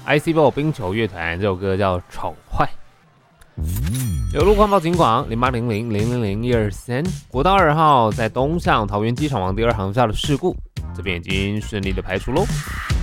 ICBO 冰球乐团，这首歌叫《丑坏》。有路况报警广0800000123，国道2号在东向桃园机场往第2航厦的事故，这边已经顺利的排除喽。